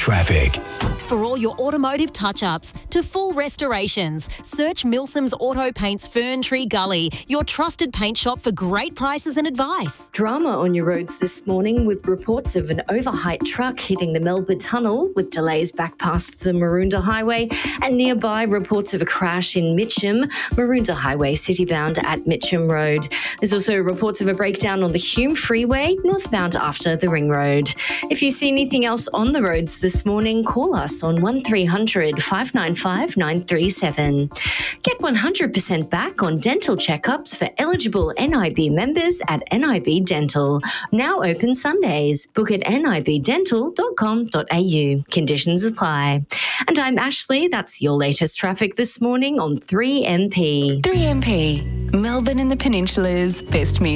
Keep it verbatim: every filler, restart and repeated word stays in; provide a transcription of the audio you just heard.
traffic. For all your automotive touch-ups to full restorations, search Milsom's Auto Paints Ferntree Gully, your trusted paint shop for great prices and advice. Drama on your roads this morning with reports of an overheight truck hitting the Melbourne Tunnel with delays back past the Maroondah Highway, and nearby reports of a crash in Mitcham, Maroondah Highway citybound at Mitcham Road. There's also reports of a breakdown on the Hume Freeway northbound after the Ring Road. If you see anything else on the roads this morning, call us on one three hundred, five nine five, nine three seven. Get one hundred percent back on dental checkups for eligible N I B members at N I B Dental. Now open Sundays. Book at n i b dental dot com dot a u. Conditions apply. And I'm Ashley. That's your latest traffic this morning on three M P. three M P, Melbourne and the Peninsula's best music.